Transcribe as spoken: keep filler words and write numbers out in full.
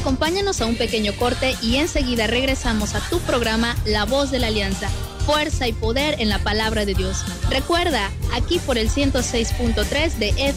Acompáñanos a un pequeño corte y enseguida regresamos a tu programa La Voz de la Alianza. Fuerza y poder en la palabra de Dios. Recuerda, aquí por el ciento seis punto tres de F